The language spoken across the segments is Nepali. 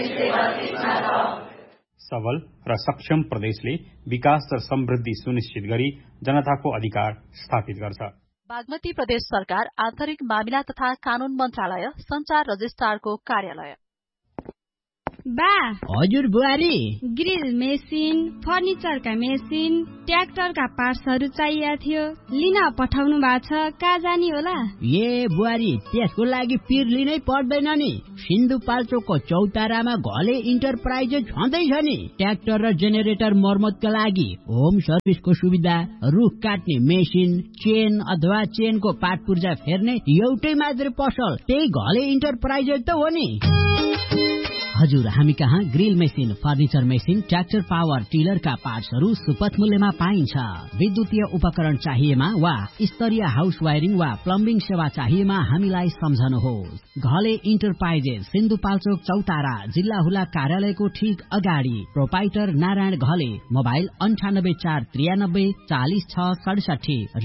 सबल र सक्षम प्रदेशले विकास र समृद्धि सुनिश्चित गरी जनताको अधिकार स्थापित गर्छ। बागमती प्रदेश सरकार आन्तरिक मामिला तथा कानून मन्त्रालय संचार रजिस्ट्रारको कार्यालय। बा हजुर बुहारी, ग्रिल मेसिन, फर्निचरका मेसिन, ट्र्याक्टरका पार्ट्सहरू चाहिएको थियो, लिन पठाउनु भएको छ, कहाँ जाने होला? ए बुहारी, त्यसको लागि पिर लिनै पर्दैन नि। सिन्धुपाल्चोकको चौतारामा घले इन्टरप्राइजेस छँदैछ नि। ट्र्याक्टर र जेनेरेटर मर्मतका लागि होम सर्भिसको सुविधा, रुख काट्ने मेसिन, चेन अथवा चेनको पार्ट पुर्जा फेर्ने एउटै मात्र पसल, त्यही घले इन्टरप्राइजेस त हो नि। हजुर, हामी कहाँ grill machine, furniture machine, tractor power टिलरका पार्ट्सहरू सुपथ मूल्यमा पाइन्छ। विद्युतीय उपकरण चाहिएमा वा स्तरीय हाउस वायरिङ वा प्लम्बिङ सेवा चाहिएमा हामीलाई सम्झनुहोस्। घले इन्टरप्राइजेस, सिन्धुपाल्चोक चौतारा, जिल्ला हुला कार्यालयको ठीक अगाडि। प्रोपाइटर नारायण घले। मोबाइल 984393 40667 र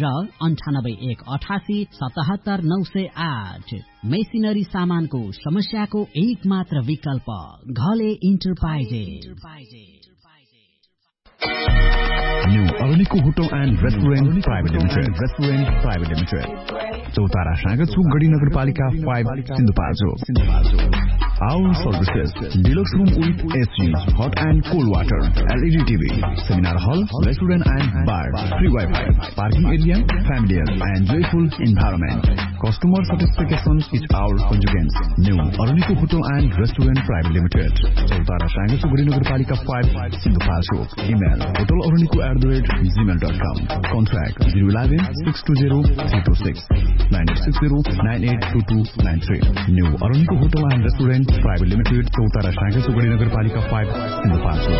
9818877908। मेसिनरी सामानको समस्याको एक मात्र विकल्प Ghale enterprises. New अरुणिको hotel and restaurant private limited चौतारा सागरचोक गढी नगरपालिका 5 Sindhupalchok. Our services: deluxe room with AC, hot and cold water, LED TV, seminar hall, restaurant and bar, free Wi-Fi, parking area, familiar and joyful environment. Customer satisfaction is our conjugance. New Aruniko Hotel and Restaurant Private Limited. Chowtara Sangasu Guri Nagarpalika 5 Sindhupalchok. Email hoteloruniko@gmail.com. Contact 011 620 326 9860 982293. New Aruniko Hotel and Restaurant Private Limited. Chowtara Sangasu Guri Nagarpalika 5 Sindhupalchok.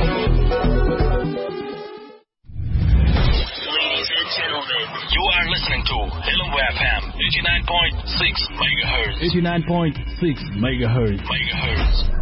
You are listening to Hello FM 89.6 megahertz. 89.6 megahertz.